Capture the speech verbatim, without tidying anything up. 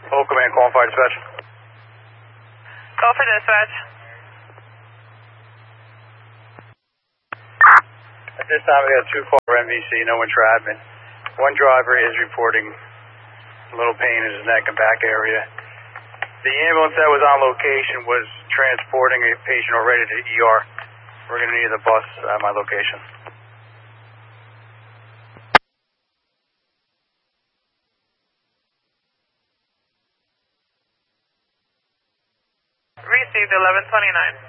Whole command calling fire dispatch. Call for dispatch. At this time, we got two calls for M V C, no one for admin. One driver is reporting a little pain in his neck and back area. The ambulance that was on location was transporting a patient already to E R. We're going to need the bus at my location. Received eleven twenty-nine.